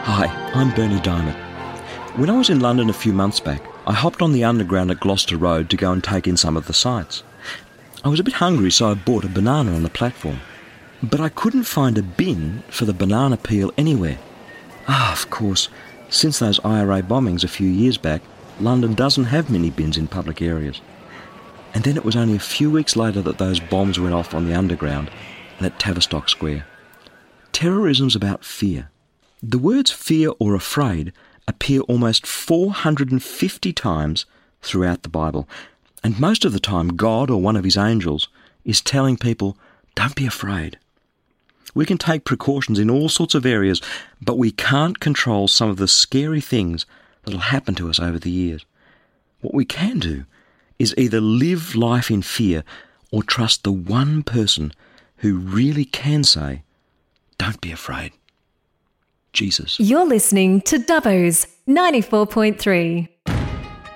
Hi, I'm Bernie Diamond. When I was in London a few months back, I hopped on the underground at Gloucester Road to go and take in some of the sights. I was a bit hungry, so I bought a banana on the platform. But I couldn't find a bin for the banana peel anywhere. Of course, since those IRA bombings a few years back, London doesn't have many bins in public areas. And then it was only a few weeks later that those bombs went off on the underground and at Tavistock Square. Terrorism's about fear. The words fear or afraid appear almost 450 times throughout the Bible, and most of the time God or one of his angels is telling people, don't be afraid. We can take precautions in all sorts of areas, but we can't control some of the scary things that'll happen to us over the years. What we can do is either live life in fear or trust the one person who really can say, don't be afraid. Jesus. You're listening to Dubbo's 94.3.